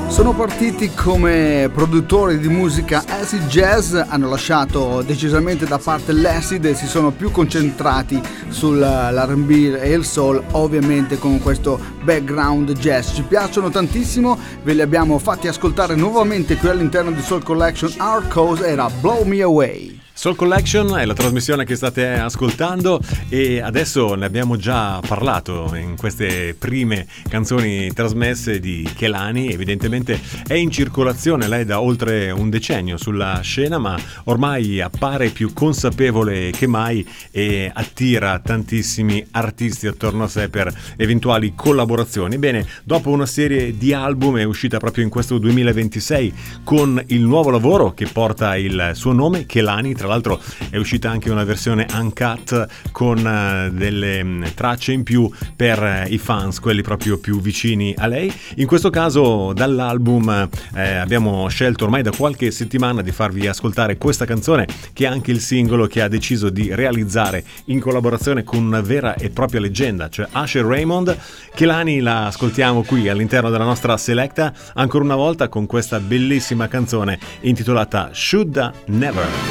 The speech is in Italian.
Sono partiti come produttori di musica acid jazz, hanno lasciato decisamente da parte l'acid e si sono più concentrati sull'R&B e il soul, ovviamente con questo background jazz. Ci piacciono tantissimo, ve li abbiamo fatti ascoltare nuovamente qui all'interno di Soul Collection. Our Cause era Blow Me Away. Soul Collection è la trasmissione che state ascoltando e adesso ne abbiamo già parlato in queste prime canzoni trasmesse di Kehlani. Evidentemente è in circolazione lei da oltre un decennio sulla scena, ma ormai appare più consapevole che mai e attira tantissimi artisti attorno a sé per eventuali collaborazioni. Bene, dopo una serie di album è uscita proprio in questo 2026 con il nuovo lavoro che porta il suo nome, Kehlani. Tra l'altro è uscita anche una versione uncut con delle tracce in più per i fans, quelli proprio più vicini a lei. In questo caso dall'album abbiamo scelto ormai da qualche settimana di farvi ascoltare questa canzone, che è anche il singolo che ha deciso di realizzare in collaborazione con una vera e propria leggenda, cioè Usher Raymond. Kehlani la ascoltiamo qui all'interno della nostra selecta ancora una volta con questa bellissima canzone intitolata Shoulda Never.